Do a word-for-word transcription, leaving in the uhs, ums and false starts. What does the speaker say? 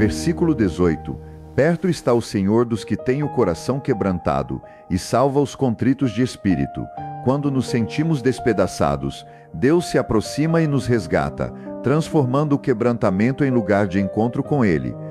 Versículo dezoito. Perto está o Senhor dos que têm o coração quebrantado, e salva os contritos de espírito. Quando nos sentimos despedaçados, Deus se aproxima e nos resgata, transformando o quebrantamento em lugar de encontro com Ele.